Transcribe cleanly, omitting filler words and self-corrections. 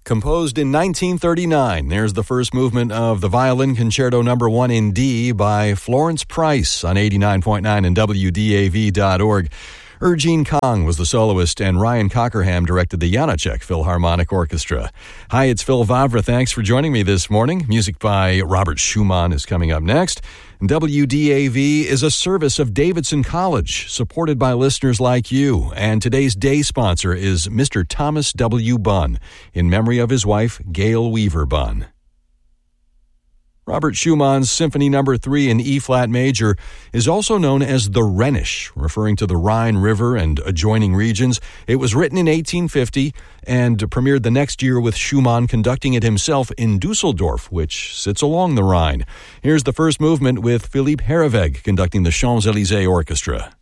Composed in 1939, there's the first movement of the Violin Concerto No. 1 in D by Florence Price on 89.9 and WDAV.org. Eugene Kong was the soloist, and Ryan Cockerham directed the Janacek Philharmonic Orchestra. Hi, it's Phil Vavra. Thanks for joining me this morning. Music by Robert Schumann is coming up next. WDAV is a service of Davidson College, supported by listeners like you. And today's day sponsor is Mr. Thomas W. Bunn, in memory of his wife, Gail Weaver Bunn. Robert Schumann's Symphony No. 3 in E-flat major is also known as the Rhenish, referring to the Rhine River and adjoining regions. It was written in 1850 and premiered the next year with Schumann conducting it himself in Dusseldorf, which sits along the Rhine. Here's the first movement with Philippe Herreweghe conducting the Champs-Élysées Orchestra.